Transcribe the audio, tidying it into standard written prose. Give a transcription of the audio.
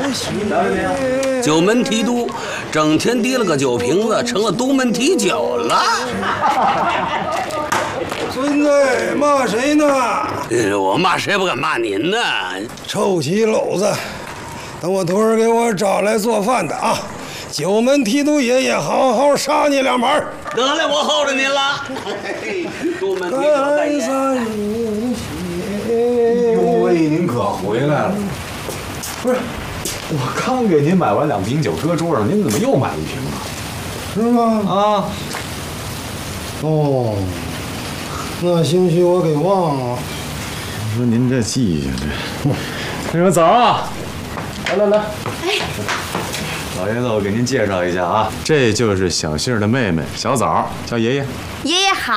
酒门提督，整天提了个酒瓶子，成了督门提酒了。 孙子骂谁呢？ 我骂谁不敢骂您呢？ 臭棋篓子！等我徒儿给我找来做饭的啊！九门提督爷爷好好杀你2盘。 得嘞，我候着您了。督门提酒在三呦喂，您可回来了！不是，我刚给您买完2瓶酒，搁桌上，您怎么又买1瓶啊？ 是吗？ 啊， 哦，那兴许我给忘了。 我说您这记性这，那个早啊！来， 哎， 老爷子，我给您介绍一下啊，这就是小杏儿的妹妹小枣，叫爷爷。 爷爷好。